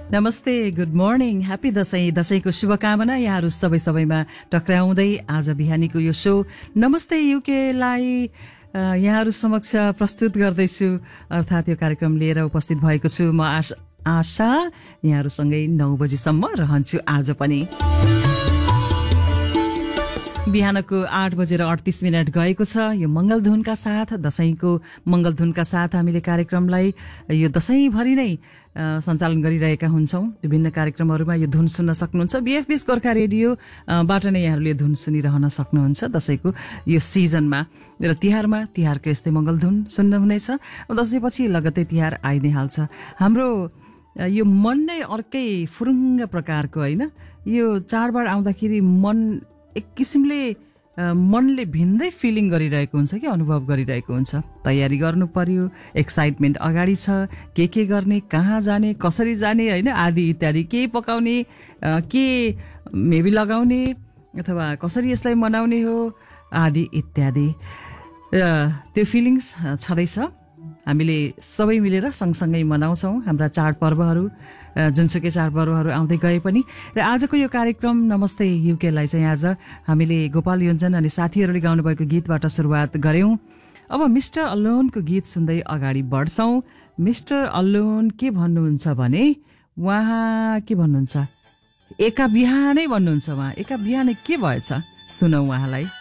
नमस्ते, good morning, happy Dashain. दशैंको शुभकामना यहाँहरू सबैमा टक्राउँदै आज बिहानीको यो शो नमस्ते युकेलाई यहाँहरू समक्ष प्रस्तुत गर्दैछु, अर्थात् यो कार्यक्रम लिएर उपस्थित भएको छु म। आशा यहाँहरूसँगै 9 बजीसम्म रहन्छु आज पनि। बिहानको 8:38 गएको छ। यो मंगलधुनका साथ, दशैंको मंगलधुनका साथ हामीले कार्यक्रमलाई यो दशैंभरि नै सञ्चालन गरिरहेका हुन्छौं। विभिन्न कार्यक्रमहरूमा यो धुन सुन्न सक्नुहुन्छ। बीएफबीएस गोर्खा रेडियोबाट नै यहाँहरूले धुन सुनिरहन सक्नुहुन्छ दशैंको यो सिजनमा। र तिहारको यस्तै मंगलधुन सुन्नुहुनेछ। दशैंपछि लगत्तै तिहार आइ नै हाल्छ। हाम्रो यो मन नै अर्कै फुरुङ्ग प्रकारको, होइन? यो चाडबाड आउँदाखेरि मन एक किसिमले मनले भिन्दै फिलिङ गरिरहेको हुन्छ कि अनुभव गरिरहेको हुन्छ। तयारी गर्नु पर्यो, एक्साइटमेन्ट अगाडि छ, के गर्ने, कहाँ जाने, कसरी जाने, होइन, आदि इत्यादि। के पकाउने, के मेबी लगाउने, अथवा कसरी यसलाई मनाउने हो, आदि इत्यादि। र त्यो फिलिङ्स छँदैछ। हामीले सबै मिलेर सँगसँगै मनाउँछौँ हाम्रा चाडपर्वहरू, जुनसुकै चाडपर्वहरू आउँदै गए पनि। र आजको यो कार्यक्रम नमस्ते युकेलाई चाहिँ आज हामीले गोपाल योन्जन अनि साथीहरूले गाउनुभएको गीतबाट सुरुवात गऱ्यौँ। अब मिस्टर अलोनको गीत सुन्दै अगाडि बढ्छौँ। मिस्टर अलोन के भन्नुहुन्छ भने, उहाँ के भन्नुहुन्छ, एका बिहानै भन्नुहुन्छ। उहाँ एका बिहानै के भएछ सुनौ उहाँलाई।